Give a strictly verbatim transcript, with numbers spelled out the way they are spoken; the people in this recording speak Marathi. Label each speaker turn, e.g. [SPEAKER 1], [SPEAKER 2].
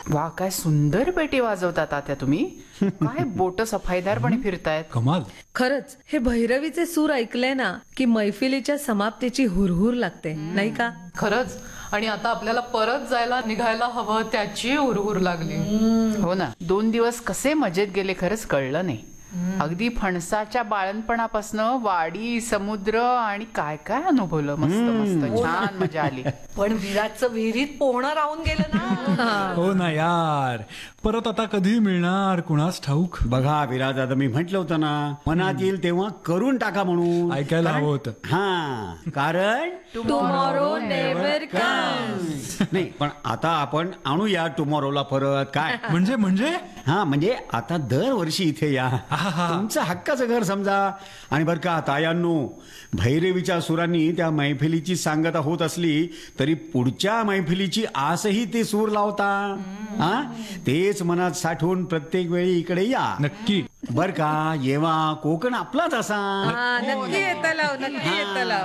[SPEAKER 1] वा, काय सुंदर पेटी वाजवतात आता तुम्ही. काय बोट सफाईदारपणे फिरतायत.
[SPEAKER 2] कमाल.
[SPEAKER 3] खरंच हे भैरवीचे सूर ऐकले ना की मैफिलीच्या समाप्तीची हुरहुर लागते, नाही का?
[SPEAKER 4] खरंच. आणि आता आपल्याला परत जायला निघायला हवं त्याची उरहुर लागली.
[SPEAKER 1] हो ना, दोन दिवस कसे मजेत गेले खरंच कळलं नाही. अगदी फणसाच्या बाळणपणापासून वाडी, समुद्र आणि काय काय अनुभवलं. मस्त मस्त छान मजा आली.
[SPEAKER 5] पण विराटचं विहिरीत पोहणं राहून गेलं ना.
[SPEAKER 2] हो ना यार, परत आता कधी मिळणार कुणास ठाऊक.
[SPEAKER 6] बघा विराज, आता मी म्हटलं होतं ना, मनात येईल तेव्हा करून टाका म्हणून.
[SPEAKER 2] ऐकायला हवं होतं.
[SPEAKER 6] हा, कारण
[SPEAKER 3] टुमॉरो नेव्हर कम्स.
[SPEAKER 6] नाही, पण आता आपण आणूया टुमॉरोला परत. काय
[SPEAKER 2] म्हणजे म्हणजे
[SPEAKER 6] हा, म्हणजे आता दरवर्षी इथे या, तुमचं हक्काचं घर समजा. आणि बरं का तायांनो, भैरवीच्या सुरांनी त्या मैफिलीची सांगता होत असली तरी पुढच्या मैफिलीची आसही ते सूर लावता. हा, तेच मनात साठवून प्रत्येक वेळी इकडे या.
[SPEAKER 2] नक्की.
[SPEAKER 6] बर का, येवा कोकण आपलाच असा.
[SPEAKER 3] नक्की येतं लाव, नक्की येतं लाव.